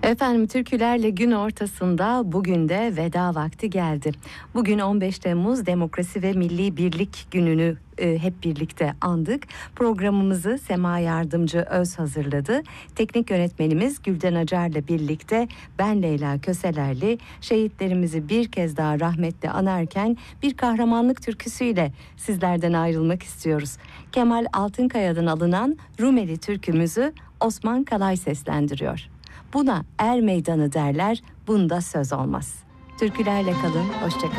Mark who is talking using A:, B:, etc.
A: Efendim, türkülerle gün ortasında bugün de veda vakti geldi. Bugün 15 Temmuz Demokrasi ve Milli Birlik Günü'nü hep birlikte andık. Programımızı Sema Yardımcı Öz hazırladı. Teknik yönetmenimiz Gülden Acar'la birlikte ben Leyla Köselerli şehitlerimizi bir kez daha rahmetle anarken bir kahramanlık türküsüyle sizlerden ayrılmak istiyoruz. Kemal Altınkaya'dan alınan Rumeli türkümüzü Osman Kalay seslendiriyor. Buna er meydanı derler, bunda söz olmaz. Türkülerle kalın, hoşça kalın.